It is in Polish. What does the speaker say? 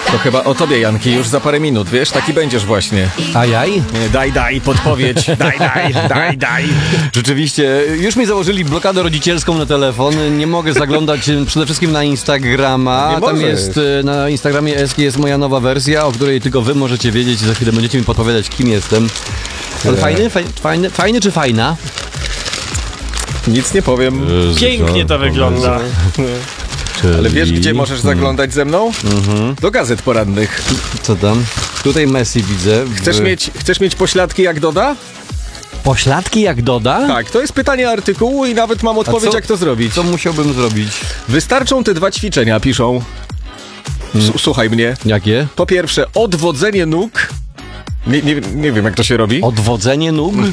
To chyba o tobie, Janki, już za parę minut, wiesz? Taki będziesz właśnie. A jaj? Nie, daj, podpowiedź. Daj. Rzeczywiście, już mi założyli blokadę rodzicielską na telefon. Nie mogę zaglądać przede wszystkim na Instagrama. Nie Tam możesz. jest, na Instagramie Eski jest moja nowa wersja, o której tylko wy możecie wiedzieć. Za chwilę będziecie mi podpowiadać, kim jestem. Ale fajny czy fajna? Nic nie powiem. Pięknie to wygląda. Ale wiesz, gdzie możesz zaglądać ze mną? Do gazet porannych. Co tam? Tutaj Messi widzę. Chcesz mieć pośladki jak Doda? Pośladki jak Doda? Tak, to jest pytanie artykułu i nawet mam odpowiedź, jak to zrobić. Co musiałbym zrobić? Wystarczą te 2 ćwiczenia, piszą. Słuchaj mnie. Jakie? Po pierwsze, odwodzenie nóg. Nie wiem, jak to się robi. Odwodzenie nóg?